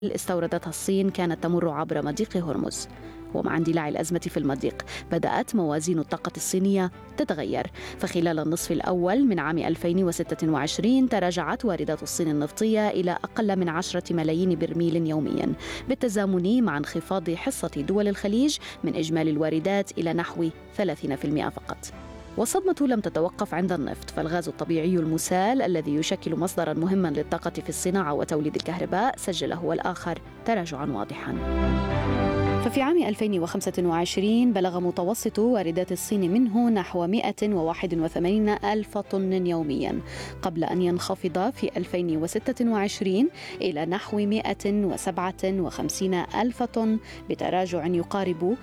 استوردتها الصين كانت تمر عبر مضيق هرمز. ومع اندلاع الأزمة في المضيق بدأت موازين الطاقة الصينية تتغير، فخلال النصف الأول من عام 2026 تراجعت واردات الصين النفطية إلى أقل من 10 ملايين برميل يوميا، بالتزامن مع انخفاض حصة دول الخليج من إجمالي الواردات إلى نحو 30% فقط. والصدمة لم تتوقف عند النفط، فالغاز الطبيعي المسال الذي يشكل مصدرا مهما للطاقة في الصناعة وتوليد الكهرباء سجل هو الآخر تراجعا واضحا. ففي عام 2025 بلغ متوسط واردات الصين منه نحو 181 ألف طن يوميا، قبل أن ينخفض في 2026 إلى نحو 157 ألف طن بتراجع يقارب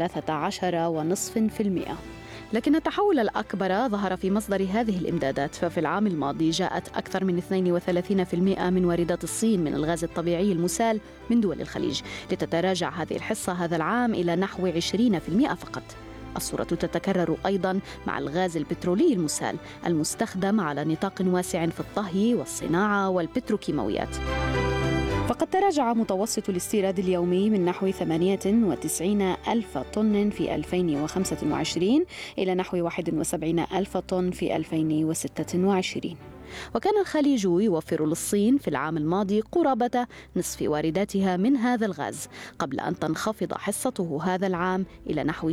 13.5%. لكن التحول الأكبر ظهر في مصدر هذه الإمدادات، ففي العام الماضي جاءت أكثر من 32% من واردات الصين من الغاز الطبيعي المسال من دول الخليج، لتتراجع هذه الحصة هذا العام إلى نحو 20% فقط. الصورة تتكرر أيضا مع الغاز البترولي المسال المستخدم على نطاق واسع في الطهي والصناعة والبتروكيماويات، فقد تراجع متوسط الاستيراد اليومي من نحو 98 ألف طن في 2025 إلى نحو 71 ألف طن في 2026. وكان الخليج يوفر للصين في العام الماضي قرابة نصف وارداتها من هذا الغاز، قبل أن تنخفض حصته هذا العام إلى نحو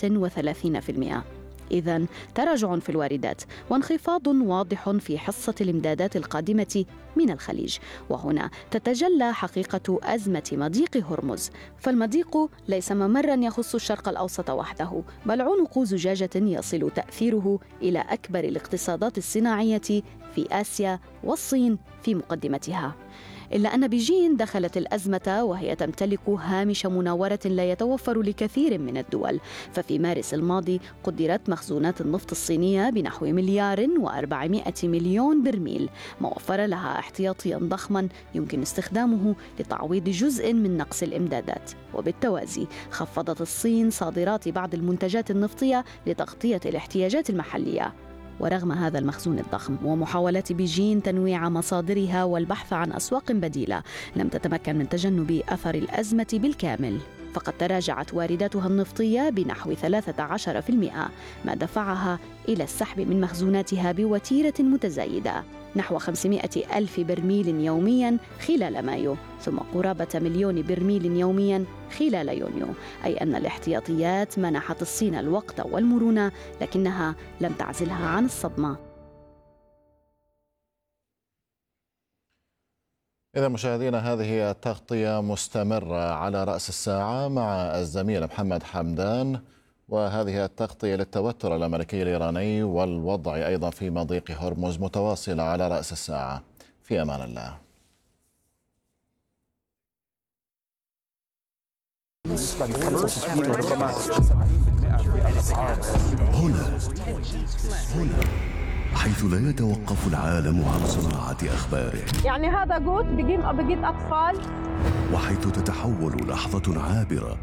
36%. إذن تراجع في الواردات وانخفاض واضح في حصة الإمدادات القادمة من الخليج. وهنا تتجلى حقيقة أزمة مضيق هرمز، فالمضيق ليس ممرا يخص الشرق الأوسط وحده، بل عنق زجاجة يصل تأثيره إلى أكبر الاقتصادات الصناعية في آسيا والصين في مقدمتها. إلا أن بيجين دخلت الأزمة وهي تمتلك هامش مناورة لا يتوفر لكثير من الدول، ففي مارس الماضي قدرت مخزونات النفط الصينية بنحو 1,400,000,000 برميل، ما وفر لها احتياطيا ضخما يمكن استخدامه لتعويض جزء من نقص الإمدادات. وبالتوازي خفضت الصين صادرات بعض المنتجات النفطية لتغطية الاحتياجات المحلية. ورغم هذا المخزون الضخم ومحاولات بيجين تنويع مصادرها والبحث عن أسواق بديلة، لم تتمكن من تجنب أثر الأزمة بالكامل، فقد تراجعت وارداتها النفطية بنحو 13%، ما دفعها إلى السحب من مخزوناتها بوتيرة متزايدة نحو 500 ألف برميل يوميا خلال مايو، ثم قرابة 1,000,000 برميل يوميا خلال يونيو، أي أن الاحتياطيات منحت الصين الوقت والمرونة، لكنها لم تعزلها عن الصدمة. إذا مشاهدينا، هذه التغطية مستمرة على رأس الساعة مع الزميل محمد حمدان، وهذه التغطية للتوتر الأمريكي الإيراني والوضع أيضا في مضيق هرمز متواصلة على رأس الساعة. في أمان الله. هنا حيث لا يتوقف العالم عن صناعة أخباره، يعني هذا جوت بجيب أطفال، وحيث تتحول لحظة عابرة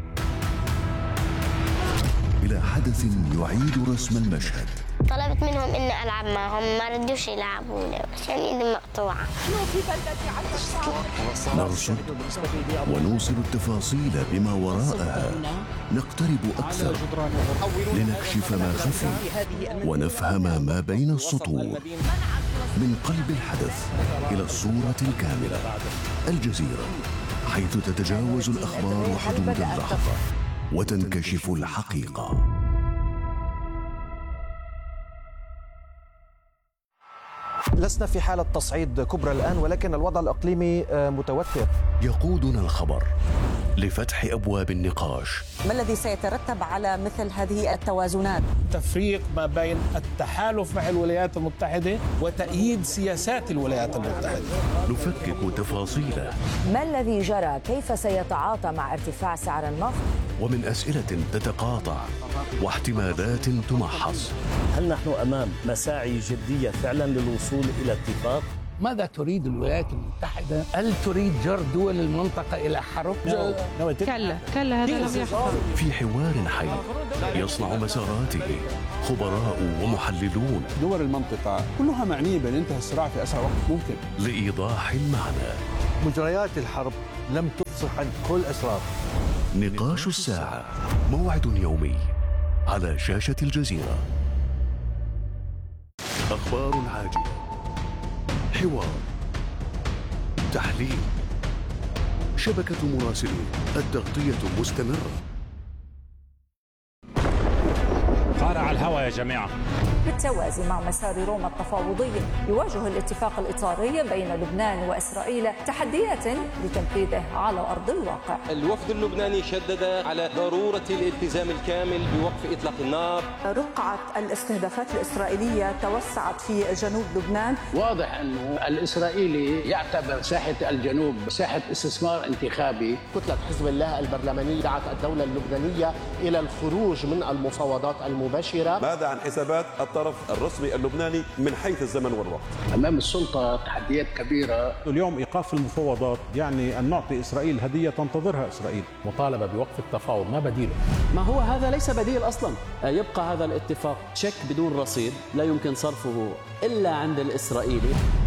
إلى حدث يعيد رسم المشهد. طلبت منهم إني ألعب معهم، ما ردوش يلعبوني عشان إيدي مقطوعة. نرصد ونوصل التفاصيل بما وراءها، نقترب أكثر لنكشف ما خفي ونفهم ما بين السطور. من قلب الحدث إلى الصورة الكاملة، الجزيرة، حيث تتجاوز الأخبار حدود اللحظة وتنكشف الحقيقة. لسنا في حالة تصعيد كبرى الآن، ولكن الوضع الإقليمي متوتر. يقودنا الخبر لفتح أبواب النقاش. ما الذي سيترتب على مثل هذه التوازنات؟ تفريق ما بين التحالف مع الولايات المتحدة وتأييد سياسات الولايات المتحدة. نفكك تفاصيله. ما الذي جرى؟ كيف سيتعاطى مع ارتفاع سعر النفط؟ ومن أسئلة تتقاطع واحتمالات تمحص. هل نحن أمام مساعي جدية فعلا للوصول إلى اتفاق؟ ماذا تريد الولايات المتحدة؟ هل تريد جر دول المنطقة إلى حرب؟ كلا هذا لم يحصل. في حوار حي يصنع مساراته خبراء ومحللون. دول المنطقة كلها معنية بأن ينتهي الصراع في أسرع وقت ممكن. لإيضاح المعنى. مجريات الحرب لم تفصح عن كل أسرار. نقاش الساعة، موعد يومي على شاشة الجزيرة. أخبار عاجلة، حوار، تحليل، شبكة مراسلين، التغطية مستمرة. قارع الهوى يا جماعة. بالتوازي مع مسار روما التفاوضي، يواجه الاتفاق الإطاري بين لبنان وإسرائيل تحديات لتنفيذه على أرض الواقع. الوفد اللبناني شدد على ضرورة الالتزام الكامل بوقف إطلاق النار. رقعة الاستهدافات الإسرائيلية توسعت في جنوب لبنان. واضح أنه الإسرائيلي يعتبر ساحة الجنوب ساحة استثمار انتخابي. كتلة حزب الله البرلمانية دعت الدولة اللبنانية إلى الخروج من المفاوضات المباشرة. ماذا عن حسابات الطرف الرسمي اللبناني من حيث الزمن والوقت؟ أمام السلطة تحديات كبيرة. اليوم إيقاف المفاوضات يعني أن نعطي إسرائيل هدية تنتظرها إسرائيل. مطالبة بوقف التفاوض، ما بديله؟ ما هو هذا ليس بديل أصلا. يبقى هذا الاتفاق تشيك بدون رصيد لا يمكن صرفه إلا عند الإسرائيلي.